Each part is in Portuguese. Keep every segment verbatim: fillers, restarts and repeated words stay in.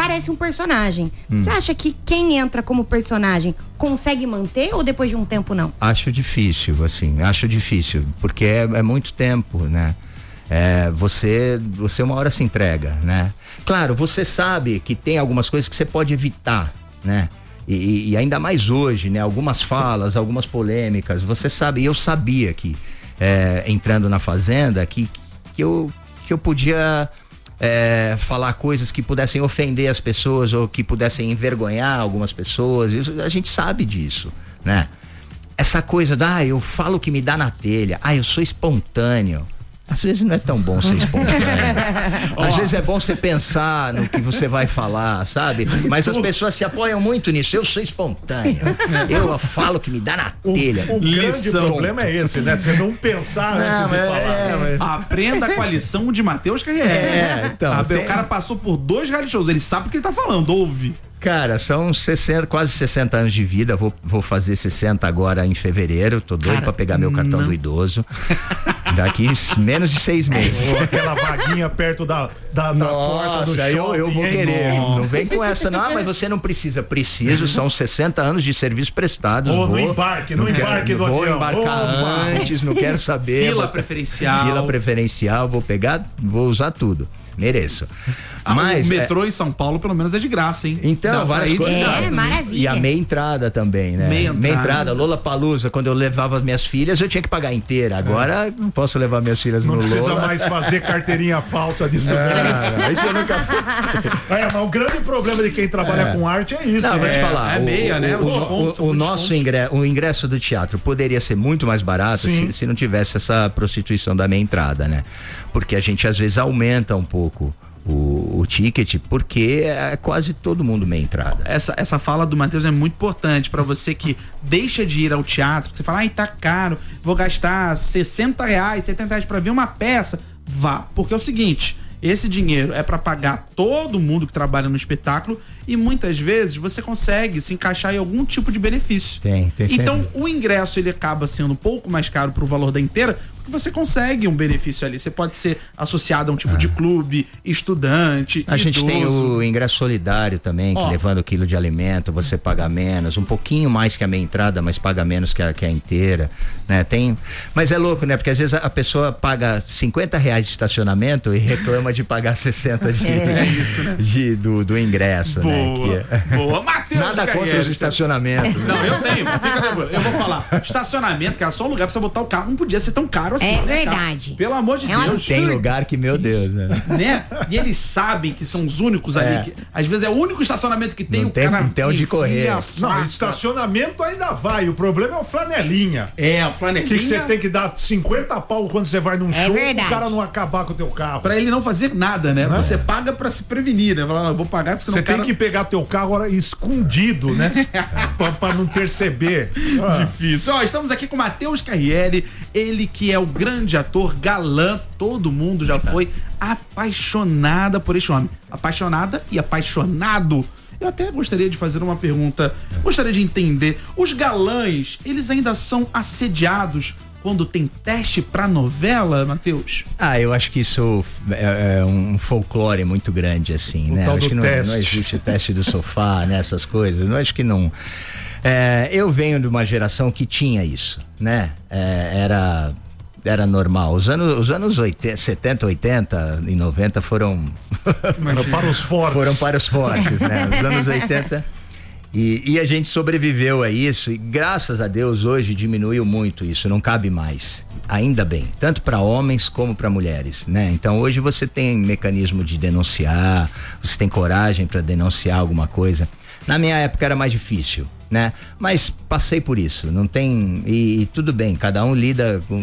parece um personagem. Hum. Você acha que quem entra como personagem consegue manter ou depois de um tempo não? Acho difícil, assim, acho difícil, porque é, é muito tempo, né? É, você, você uma hora se entrega, né? Claro, você sabe que tem algumas coisas que você pode evitar, né? E, e ainda mais hoje, né? Algumas falas, algumas polêmicas, você sabe, eu sabia que é, entrando na Fazenda que, que, eu, que eu podia é, falar coisas que pudessem ofender as pessoas ou que pudessem envergonhar algumas pessoas, isso, a gente sabe disso, né? Essa coisa da, ah, eu falo o que me dá na telha, ah, eu sou espontâneo. Às vezes não é tão bom ser espontâneo. Às vezes é bom você pensar no que você vai falar, sabe? Mas as pessoas se apoiam muito nisso. Eu sou espontâneo. Eu falo que me dá na telha. O, o grande problema é esse, né? Você não pensar não, antes de é, falar. É, mas... Aprenda com a lição de Matheus Carriere. É, então. Ah, tem... O cara passou por dois reality shows. Ele sabe o que ele tá falando, ouve. Cara, são sessenta, quase sessenta anos de vida. Vou, vou fazer sessenta agora em fevereiro. Tô doido Cara, pra pegar meu cartão não. do idoso. Daqui menos de seis meses. Ou aquela vaguinha perto da, da na porta do shopping. Eu, eu vou hein? querer. Nossa. Não vem com essa, não. Ah, mas você não precisa. Preciso, são sessenta anos de serviço prestados. Ou vou, no embarque, no embarque quero, do vou avião. Vou embarcar Opa. antes, não quero saber. Fila vou, preferencial. Fila preferencial, vou pegar, vou usar tudo. Mereço. Ah, mas o metrô é... em São Paulo pelo menos é de graça, hein? Então, Dá várias coisas. É, maravilha. E a meia entrada também, né? Meia entrada. Meia entrada, Lollapalooza, quando eu levava minas filhas, eu tinha que pagar inteira. Agora é. não posso levar minhas filhas não no Lola. Não precisa mais fazer carteirinha falsa disso. É, isso eu nunca... é, mas o grande problema de quem trabalha é. com arte é isso. Não, é. vou te falar. É meia, o, né? O, o, o, o nosso ingresso, o ingresso do teatro poderia ser muito mais barato se, se não tivesse essa prostituição da meia entrada, né? Porque a gente às vezes aumenta um pouco O, o ticket, porque é quase todo mundo meia entrada. Essa, essa fala do Matheus é muito importante pra você que deixa de ir ao teatro, que você fala, ai, tá caro, vou gastar sessenta reais, setenta reais pra ver uma peça. Vá, porque é o seguinte, esse dinheiro é pra pagar todo mundo que trabalha no espetáculo e muitas vezes você consegue se encaixar em algum tipo de benefício. Tem, tem Então sempre. o ingresso ele acaba sendo um pouco mais caro pro valor da inteira, porque você consegue um benefício ali. Você pode ser associado a um tipo ah. de clube, estudante, A idoso. gente tem o ingresso solidário também, que Ó. levando quilo de alimento, você paga menos, um pouquinho mais que a meia entrada, mas paga menos que a, que a inteira, né? Tem, mas é louco, né? Porque às vezes a, a pessoa paga cinquenta reais de estacionamento e reclama de pagar sessenta de, É isso, né? de, do, do ingresso, Boa, né? Que é... boa. Matheus Nada Carriere, contra os estacionamentos. Não, eu tenho. Fica tranquilo. Eu vou falar. Estacionamento, que era só um lugar pra você botar o carro, não podia ser tão caro assim. É né, verdade. Cara? Pelo amor de É um Deus. Tem lugar que, meu Deus, né? Né? E eles sabem que são os únicos É. ali. Que, às vezes é o único estacionamento que tem Não o tem- cara. não tem onde enfia correr. a Não, faca. estacionamento ainda vai. O problema é o flanelinha. É, o Que flanelinha. que você tem que dar cinquenta pau quando você vai num É show verdade. o cara não acabar com o teu carro. Pra ele não fazer nada, né? Não é? Você paga pra se prevenir, né? Falar, não, eu vou pagar pra você não Você tem cara... que pegar teu carro agora escondido, né? pra, pra não perceber. Ah. Difícil. Ó, estamos aqui com o Matheus Carriere, ele que é o grande ator galã, todo mundo já foi apaixonada por este homem. Apaixonada e apaixonado. Eu até gostaria de fazer uma pergunta, gostaria de entender, os galãs, eles ainda são assediados quando tem teste pra novela, Matheus? Ah, eu acho que isso é, é um folclore muito grande, assim, O né? tal Acho do que não, teste. não existe o teste do sofá, né? Essas coisas. Eu acho que não. É, eu venho de uma geração que tinha isso, né? É, era, era normal. Os anos, os anos oitenta, setenta, oitenta e noventa foram. Para os fortes. Foram para os fortes, né? Os anos oitenta. E, e a gente sobreviveu a isso e graças a Deus hoje diminuiu muito isso, não cabe mais, ainda bem, tanto para homens como para mulheres, né? Então hoje você tem mecanismo de denunciar, você tem coragem para denunciar alguma coisa. Na minha época era mais difícil, né? Mas passei por isso, não tem, e, e tudo bem, cada um lida com,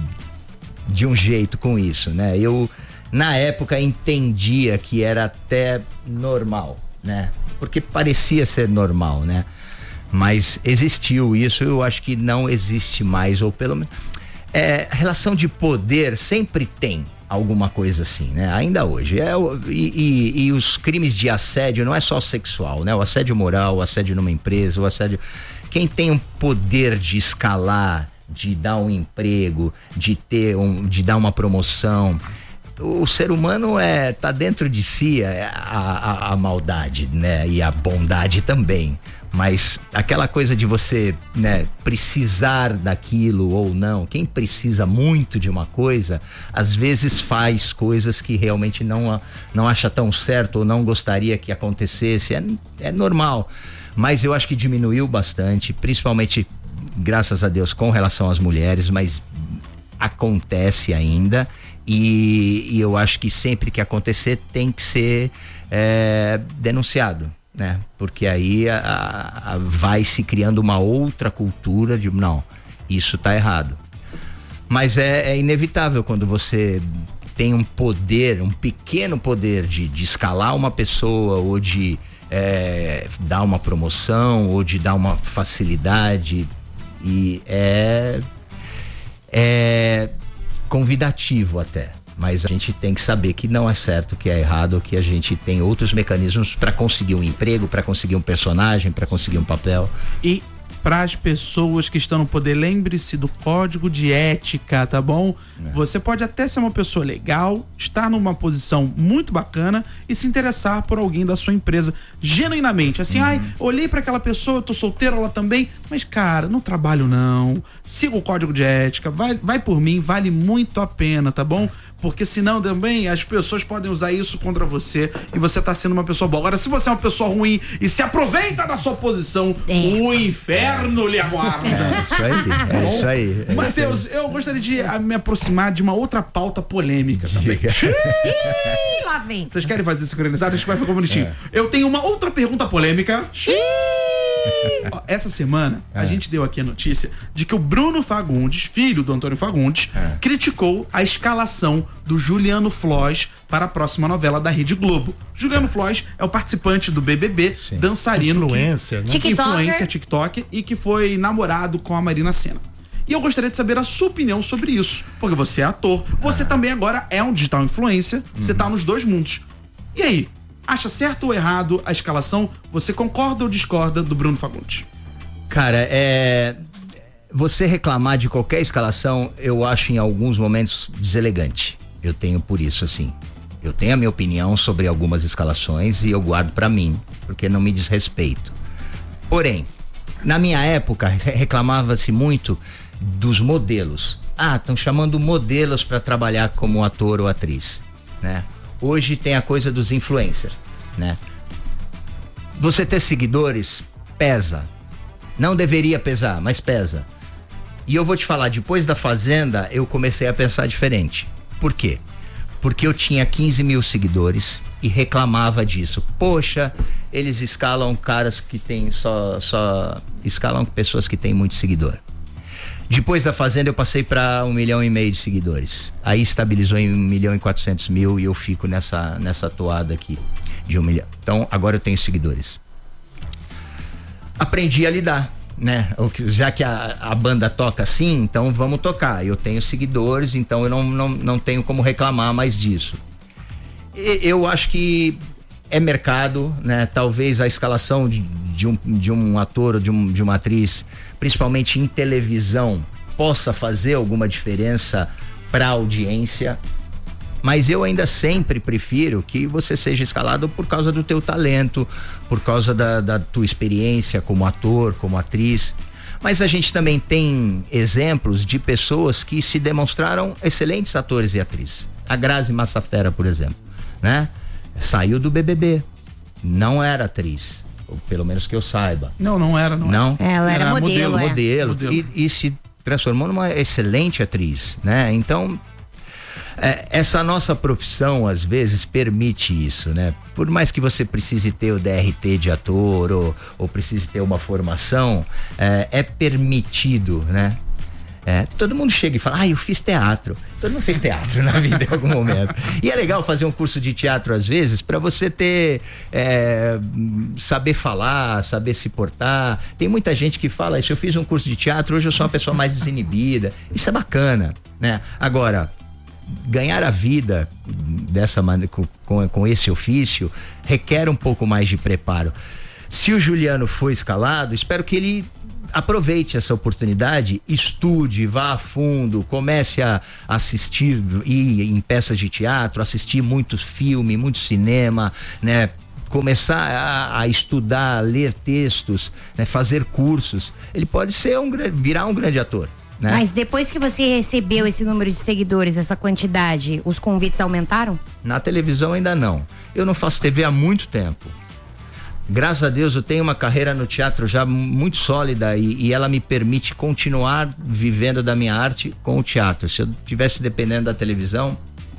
de um jeito com isso, né? Eu na época entendia que era até normal, né? Porque parecia ser normal, né? Mas existiu isso, eu acho que não existe mais, ou pelo menos... É, relação de poder sempre tem alguma coisa assim, né? Ainda hoje. É, e, e, e os crimes de assédio não é só sexual, né? O assédio moral, o assédio numa empresa, o assédio... Quem tem um poder de escalar, de dar um emprego, de ter um, de dar uma promoção... o ser humano é tá dentro de si é, a, a, a maldade, né? E a bondade também. Mas aquela coisa de você, né, precisar daquilo ou não, quem precisa muito de uma coisa, às vezes faz coisas que realmente não, não acha tão certo ou não gostaria que acontecesse. É, é normal. Mas eu acho que diminuiu bastante, principalmente, graças a Deus, com relação às mulheres, mas acontece ainda. E, e eu acho que sempre que acontecer tem que ser é, denunciado. Né? Porque aí a, a, vai se criando uma outra cultura de não, isso tá errado. Mas é, é inevitável quando você tem um poder, um pequeno poder de, de escalar uma pessoa ou de é, dar uma promoção ou de dar uma facilidade, e é, é convidativo até. Mas a gente tem que saber que não é certo, que é errado, que a gente tem outros mecanismos para conseguir um emprego, para conseguir um personagem, para conseguir um papel. E para as pessoas que estão no poder, lembre-se do código de ética, tá bom? É. Você pode até ser uma pessoa legal, estar numa posição muito bacana e se interessar por alguém da sua empresa genuinamente. Assim, uhum. ai, olhei para aquela pessoa, eu tô solteiro, ela também, mas cara, não trabalho não. Siga o código de ética, vai, vai por mim, vale muito a pena, tá bom? Porque senão também as pessoas podem usar isso contra você e você tá sendo uma pessoa boa. Agora, se você é uma pessoa ruim e se aproveita da sua posição, é. o inferno lhe aguarda. É isso aí, é isso aí. É Matheus, eu gostaria de me aproximar de uma outra pauta polêmica também. Ih, lá vem. Vocês querem fazer sincronizado? Acho que vai ficar bonitinho. É. Eu tenho uma outra pergunta polêmica. Essa semana, é. a gente deu aqui a notícia de que o Bruno Fagundes, filho do Antônio Fagundes, é. criticou a escalação do Juliano Floss para a próxima novela da Rede Globo. Juliano é. Floss é o participante do B B B, Sim. dançarino, influencer, que, né? influencer, TikTok, e que foi namorado com a Marina Sena. E eu gostaria de saber a sua opinião sobre isso, porque você é ator, você ah. também agora é um digital influencer, uhum. você tá nos dois mundos. E aí? Acha certo ou errado a escalação? Você concorda ou discorda do Bruno Fagundes? Cara, é... você reclamar de qualquer escalação, eu acho em alguns momentos deselegante. Eu tenho por isso, assim. Eu tenho a minha opinião sobre algumas escalações e eu guardo pra mim, porque não me diz respeito. Porém, na minha época, reclamava-se muito dos modelos. Ah, estão chamando modelos para trabalhar como ator ou atriz, né? Hoje tem a coisa dos influencers, né? Você ter seguidores pesa. Não deveria pesar, mas pesa. E eu vou te falar, depois da Fazenda, eu comecei a pensar diferente. Por quê? Porque eu tinha quinze mil seguidores e reclamava disso. Poxa, eles escalam caras que tem só, só escalam pessoas que têm muito seguidor. Depois da Fazenda eu passei para um milhão e meio de seguidores. Aí estabilizou em um milhão e quatrocentos mil e eu fico nessa, nessa toada aqui de um milhão. Então agora eu tenho seguidores. Aprendi a lidar, né? Já que a, a banda toca assim, então vamos tocar. Eu tenho seguidores, então eu não, não, não tenho como reclamar mais disso. E, eu acho que é mercado, né? Talvez a escalação de, de, um, de um ator ou de, um, de uma atriz, principalmente em televisão, possa fazer alguma diferença para a audiência, mas eu ainda sempre prefiro que você seja escalado por causa do teu talento, por causa da, da tua experiência como ator, como atriz. Mas a gente também tem exemplos de pessoas que se demonstraram excelentes atores e atrizes. A Grazi Massafera, por exemplo, né? Saiu do B B B, não era atriz, ou pelo menos que eu saiba. Não, não era, não. Não? Era, ela era, era modelo, modelo, é. modelo, modelo. E, e se transformou numa excelente atriz, né? Então, é, essa nossa profissão às vezes permite isso, né? Por mais que você precise ter o D R T de ator ou, ou precise ter uma formação, é, é permitido, né? É, todo mundo chega e fala, ah, eu fiz teatro. Todo mundo fez teatro na vida em algum momento. E é legal fazer um curso de teatro às vezes para você ter é, saber falar, saber se portar. Tem muita gente que fala isso, eu fiz um curso de teatro, hoje eu sou uma pessoa mais desinibida. Isso é bacana, né? Agora, ganhar a vida dessa maneira, com, com, com esse ofício requer um pouco mais de preparo. Se o Juliano foi escalado, espero que ele aproveite essa oportunidade, estude, vá a fundo, comece a assistir, ir em peças de teatro, assistir muito filme, muito cinema, né? Começar a, a estudar, a ler textos, né? Fazer cursos. Ele pode ser um, virar um grande ator. Né? Mas depois que você recebeu esse número de seguidores, essa quantidade, os convites aumentaram? Na televisão ainda não. Eu não faço T V há muito tempo. Graças a Deus eu tenho uma carreira no teatro já muito sólida e, e ela me permite continuar vivendo da minha arte com o teatro. Se eu tivesse dependendo da televisão...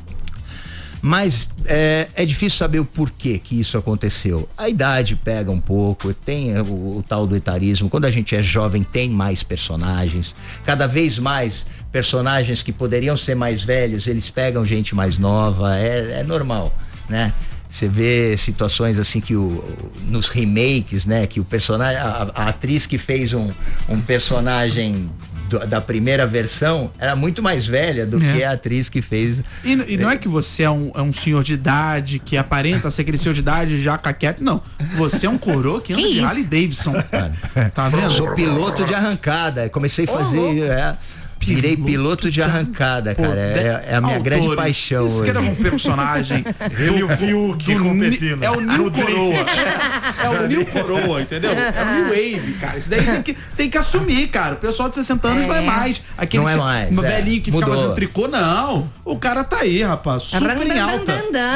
Mas é, é difícil saber o porquê que isso aconteceu. A idade pega um pouco, tem o, o tal do etarismo. Quando a gente é jovem, tem mais personagens. Cada vez mais personagens que poderiam ser mais velhos, eles pegam gente mais nova. É, é normal, né? Você vê situações assim que o, nos remakes, né? Que o personagem, a, a atriz que fez um, um personagem do, da primeira versão era muito mais velha do é. que a atriz que fez. E, e não é que você é um, é um senhor de idade, que aparenta ser aquele senhor de idade já caquete, não. Você é um coroa que anda que de isso? Harley Davidson. Tá vendo? Eu sou piloto de arrancada. Comecei a fazer. Oh, é, Virei piloto de arrancada, cara. É, é a minha autores, grande paixão. Isso que era um personagem. Ele e o Fiuk competindo. É o Nil Coroa. É, é o Nil Coroa, entendeu? É o New Wave, cara. Isso daí tem que, tem que assumir, cara. O pessoal de sessenta anos é. não é mais. Aquele não é mais. velhinho que Mudou. fica fazendo tricô, não. O cara tá aí, rapaz. Super em alta.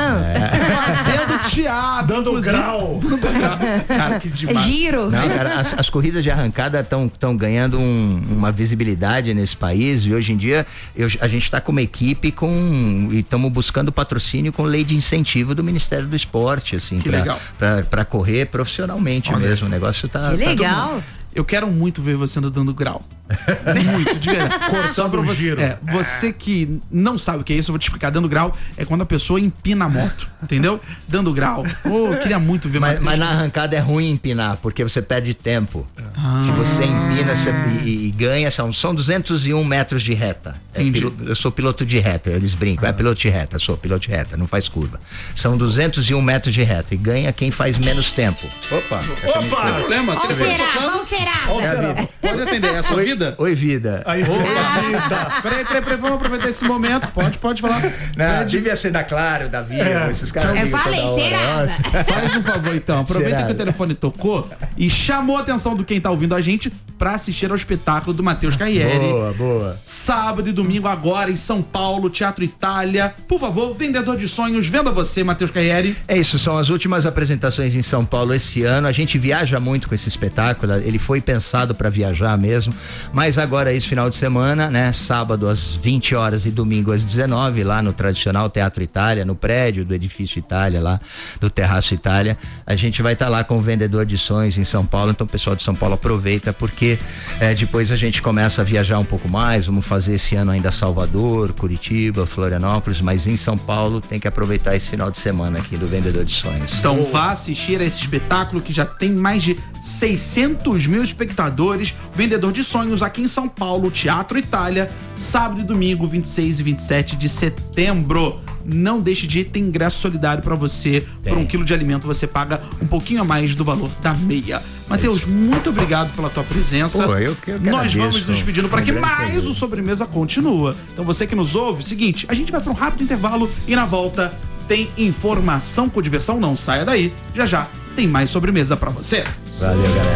É. Fazendo teatro. Dando grau. Cara, que demais. Giro. Não, cara, as, as corridas de arrancada estão ganhando um, uma visibilidade nesse país. E hoje em dia eu, a gente está com uma equipe com e estamos buscando patrocínio com lei de incentivo do Ministério do Esporte, assim, para correr profissionalmente. Olha, mesmo. O negócio tá. Que legal. Tá eu quero muito ver você dando grau. Muito, de verdade. Só pra você, é, você que não sabe o que é isso, eu vou te explicar. Dando grau é quando a pessoa empina a moto, entendeu? Dando grau. Oh, eu queria muito ver. Mas, mas na arrancada é ruim empinar, porque você perde tempo. Ah. Se você empina você, e, e ganha, são, são duzentos e um metros de reta. É, piloto, eu sou piloto de reta, eles brincam. Ah. É piloto de reta, sou piloto de reta, não faz curva. São duzentos e um metros de reta e ganha quem faz menos tempo. Opa! Opa! Problema? Olha o Serasa, olha o Serasa. Pode atender, é a sua vida? Oi, vida. Aí, vida. Peraí, peraí, peraí, vamos aproveitar esse momento. Pode, pode falar. Não, devia ser da Claro, da Vivo, é. esses caras. Eu falei, Serasa. Faz um favor, então. Aproveita Serasa. que o telefone tocou e chamou a atenção do quem tá ouvindo a gente pra assistir ao espetáculo do Matheus Carriere. Boa, boa. Sábado e domingo agora em São Paulo, Teatro Itália. Por favor, vendedor de sonhos, venda você, Matheus Carriere. É isso, são as últimas apresentações em São Paulo esse ano. A gente viaja muito com esse espetáculo, ele foi pensado pra viajar mesmo, mas agora esse final de semana, né, sábado às vinte horas e domingo às dezenove, lá no tradicional Teatro Itália, no prédio do Edifício Itália, lá do Terraço Itália, a gente vai estar tá lá com o vendedor de sonhos em São Paulo. Então o pessoal de São Paulo aproveita, porque é, depois a gente começa a viajar um pouco mais. Vamos fazer esse ano ainda Salvador, Curitiba, Florianópolis, mas em São Paulo tem que aproveitar esse final de semana aqui do vendedor de sonhos. Então vá assistir a esse espetáculo que já tem mais de seiscentos mil espectadores. Vendedor de sonhos aqui em São Paulo, Teatro Itália, sábado e domingo, vinte e seis e vinte e sete de setembro. Não deixe de ir, tem ingresso solidário pra você. Tem. Por um quilo de alimento você paga um pouquinho a mais do valor da meia. Matheus, muito obrigado pela tua presença. Pô, eu que, eu que Nós agradeço, vamos nos despedindo para que mais prazer. O Sobremesa continua. Então você que nos ouve, seguinte, a gente vai para um rápido intervalo e na volta tem informação com diversão. Não saia daí, já já tem mais sobremesa pra você. Valeu, galera.